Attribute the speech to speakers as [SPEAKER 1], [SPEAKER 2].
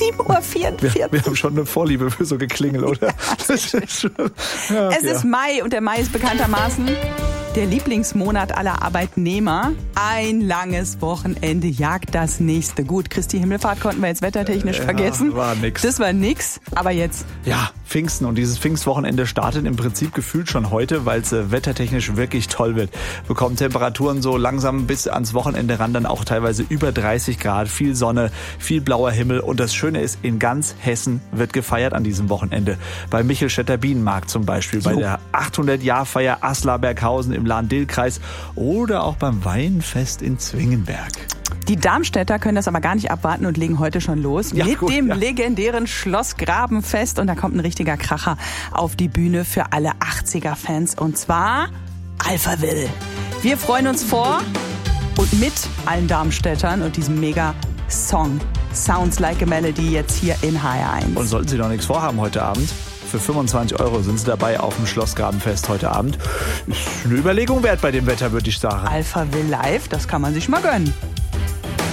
[SPEAKER 1] 7:44 Uhr.
[SPEAKER 2] Wir haben schon eine Vorliebe für so Geklingel, oder?
[SPEAKER 1] Es ist Mai und der Mai ist bekanntermaßen der Lieblingsmonat aller Arbeitnehmer. Ein langes Wochenende jagt das nächste. Gut, Christi Himmelfahrt konnten wir jetzt wettertechnisch vergessen.
[SPEAKER 2] War nix.
[SPEAKER 1] Das war nix, aber jetzt.
[SPEAKER 2] Ja, Pfingsten und dieses Pfingstwochenende startet im Prinzip gefühlt schon heute, weil es wettertechnisch wirklich toll wird. Wir bekommen Temperaturen so langsam bis ans Wochenende ran, dann auch teilweise über 30 Grad, viel Sonne, viel blauer Himmel und das Schöne ist, in ganz Hessen wird gefeiert an diesem Wochenende. Bei Michelstädter Bienenmarkt zum Beispiel, bei der 800-Jahr-Feier Aslar-Berghausen im Lahn-Dill-Kreis oder auch beim Weinfest in Zwingenberg.
[SPEAKER 1] Die Darmstädter können das aber gar nicht abwarten und legen heute schon los mit dem legendären Schloss Grabenfest. Und da kommt ein richtiger Kracher auf die Bühne für alle 80er-Fans. Und zwar Alphaville. Wir freuen uns vor und mit allen Darmstädtern und diesem Mega-Song Sounds Like a Melody jetzt hier in HR1.
[SPEAKER 2] Und sollten Sie noch nichts vorhaben heute Abend? Für 25 € sind Sie dabei auf dem Schloss Grabenfest heute Abend. Ist eine Überlegung wert bei dem Wetter, würde ich sagen.
[SPEAKER 1] Alphaville live, das kann man sich mal gönnen.